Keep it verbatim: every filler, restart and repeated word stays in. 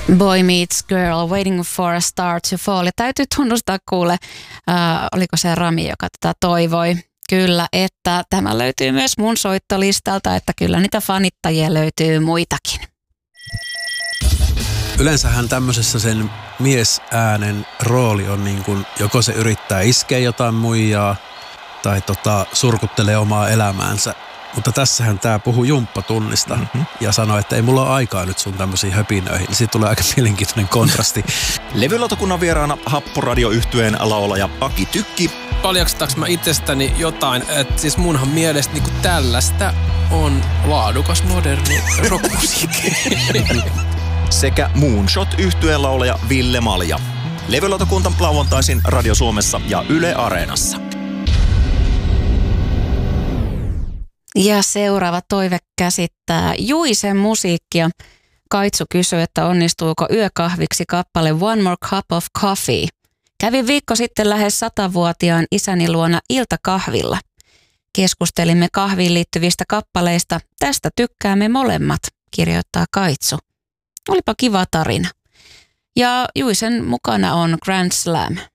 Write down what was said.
Boy Meets Girl, Waiting for a Star to Fall. Ja täytyy tunnustaa kuule, äh, oliko se Rami, joka tätä toivoi. Kyllä, että tämä löytyy myös mun soittolistalta, että kyllä niitä fanittajia löytyy muitakin. Yleensähän tämmöisessä sen miesäänen rooli on niin kuin, joko se yrittää iskeä jotain muijaa tai tota, surkuttelee omaa elämäänsä. Mutta tässähän tää puhuu jumppatunnista mm-hmm. ja sanoi, että ei mulla ole aikaa nyt sun tämmöisiin höpinöihin. Siitä tulee aika mielenkiintoinen kontrasti. Levylautakunnan vieraana Happoradio-yhtyeen laulaja Aki Tykki. Paljastaks mä itsestäni jotain, että siis munhan mielestä niinku tällaista on laadukas moderni rockmusiikki. Sekä Moonshot-yhtyeen laulaja Ville Malja. Levylautakunta lauantaisin Radio Suomessa ja Yle Areenassa. Ja seuraava toive käsittää Juisen musiikkia. Kaitsu kysyy, että onnistuuko yökahviksi kappale One More Cup of Coffee. Kävin viikko sitten lähes satavuotiaan isäni luona iltakahvilla. Keskustelimme kahviin liittyvistä kappaleista. Tästä tykkäämme molemmat, kirjoittaa Kaitsu. Olipa kiva tarina. Ja Juisen mukana on Grand Slam.